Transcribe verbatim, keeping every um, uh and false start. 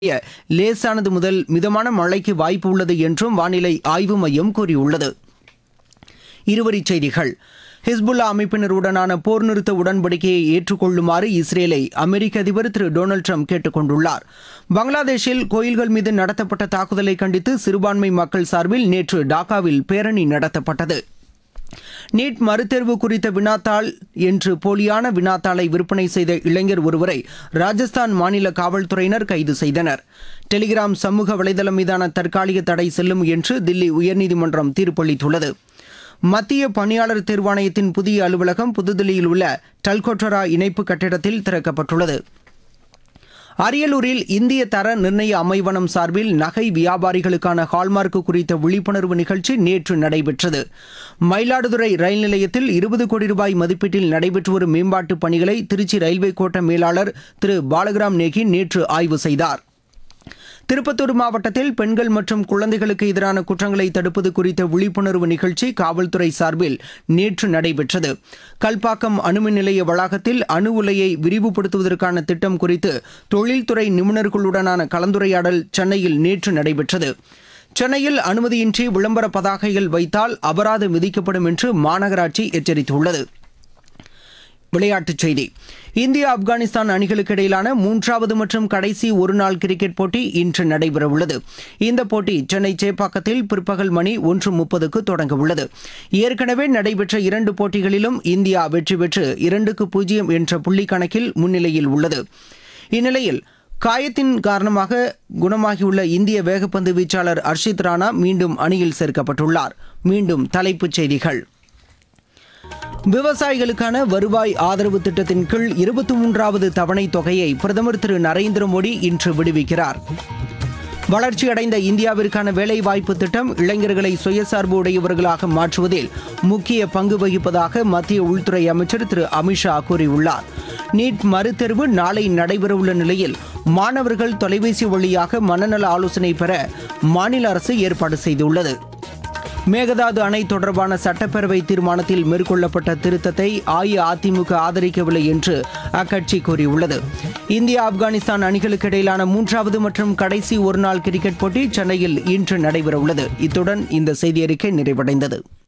லேசானது முதல் மிதமான மழைக்கு வாய்ப்பு உள்ளது என்றும் வானிலை ஆய்வு மையம் கூறியுள்ளது. இருவரிச் செய்திகள். ஹிஸ்புல்லா அமைப்பினருடனான போர் நிறுத்த உடன்படிக்கையை ஏற்றுக்கொள்ளுமாறு இஸ்ரேலை அமெரிக்க அதிபர் திரு டொனால்டு ட்ரம்ப் கேட்டுக் கொண்டுள்ளார். பங்களாதேஷில் கோயில்கள் மீது நடத்தப்பட்ட தாக்குதலை கண்டித்து சிறுபான்மை மக்கள் சார்பில் நேற்று டாக்காவில் பேரணி நடத்தப்பட்டது. நீட் மறுதேர்வு குறித்த வினாத்தாள் என்று போலியான வினாத்தாளை விற்பனை செய்த இளைஞர் ஒருவரை ராஜஸ்தான் மாநில காவல்துறையினர் கைது செய்தனர். டெலிகிராம் சமூக வலைதளம் மீதான தற்காலிக தடை செல்லும் என்று தில்லி உயர்நீதிமன்றம் தீர்ப்பளித்துள்ளது. மத்திய பணியாளர் தேர்வாணையத்தின் புதிய அலுவலகம் புதுதில்லியில் உள்ள டல்கோட்டரா இணைப்பு கட்டிடத்தில் திறக்கப்பட்டுள்ளது. அரியலூரில் இந்திய தர நிர்ணய அமைவனம் சார்பில் நகை வியாபாரிகளுக்கான ஹால்மார்க் குறித்த விழிப்புணர்வு நிகழ்ச்சி நேற்று நடைபெற்றது. மயிலாடுதுறை ரயில் நிலையத்தில் இருபது கோடி ரூபாய் மதிப்பீட்டில் நடைபெற்று வரும் மேம்பாட்டுப் பணிகளை திருச்சி ரயில்வே கோட்ட மேலாளர் திரு பாலகிராம் நேகி நேற்று ஆய்வு செய்தார். திருப்பத்தூர் மாவட்டத்தில் பெண்கள் மற்றும் குழந்தைகளுக்கு எதிரான குற்றங்களை தடுப்பது குறித்த விழிப்புணர்வு நிகழ்ச்சி காவல்துறை சார்பில் நேற்று நடைபெற்றது. கல்பாக்கம் அணுமின் நிலைய வளாகத்தில் அணு உலையை விரிவுபடுத்துவதற்கான திட்டம் குறித்து தொழில்துறை நிபுணர்களுடனான கலந்துரையாடல் சென்னையில் நேற்று நடைபெற்றது. சென்னையில் அனுமதியின்றி விளம்பர பதாகைகள் வைத்தால் அபராதம் விதிக்கப்படும் என்று மாநகராட்சி எச்சரித்துள்ளது. விளையாட்டுச் செய்தி. இந்தியா ஆப்கானிஸ்தான் அணிகளுக்கு இடையிலான மூன்றாவது மற்றும் கடைசி ஒருநாள் கிரிக்கெட் போட்டி இன்று நடைபெறவுள்ளது. இந்த போட்டி சென்னை சேப்பாக்கத்தில் பிற்பகல் மணி ஒன்று முப்பதுக்கு தொடங்கவுள்ளது. ஏற்கனவே நடைபெற்ற இரண்டு போட்டிகளிலும் இந்தியா வெற்றி பெற்று இரண்டுக்கு பூஜ்ஜியம் என்ற புள்ளி கணக்கில் முன்னிலையில் உள்ளது. இந்நிலையில் காயத்தின் காரணமாக குணமாகியுள்ள இந்திய வேகப்பந்து வீச்சாளர் அர்ஷித் ராணா மீண்டும் அணியில் சேர்க்கப்பட்டுள்ளார். மீண்டும் தலைப்புச் செய்திகள். விவசாயிகளுக்கான வருவாய் ஆதரவு திட்டத்தின் கீழ் இருபத்தி மூன்றாவது தவணை தொகையை பிரதமர் திரு நரேந்திர மோடி இன்று விடுவிக்கிறார். வளர்ச்சியடைந்த இந்தியாவிற்கான வேலைவாய்ப்பு திட்டம் இளைஞர்களை சுயசார்பு உடையவர்களாக மாற்றுவதில் முக்கிய பங்கு வகிப்பதாக மத்திய உள்துறை அமைச்சர் திரு அமித்ஷா கூறியுள்ளார். நீட் மறுதேர்வு நாளை நடைபெறவுள்ள நிலையில் மாணவர்கள் தொலைபேசி வழியாக மனநல ஆலோசனை பெற மாநில அரசு ஏற்பாடு செய்துள்ளது. மேகதாது அணை தொடர்பான சட்டப்பேரவை தீர்மானத்தில் மேற்கொள்ளப்பட்ட திருத்தத்தை அஇஅதிமுக ஆதரிக்கவில்லை என்று அக்கட்சி கூறியுள்ளது. இந்தியா ஆப்கானிஸ்தான் அணிகளுக்கு இடையிலான மூன்றாவது மற்றும் கடைசி ஒருநாள் கிரிக்கெட் போட்டி சென்னையில் இன்று நடைபெறவுள்ளது. இத்துடன் இந்த செய்தியறிக்கை நிறைவடைந்தது.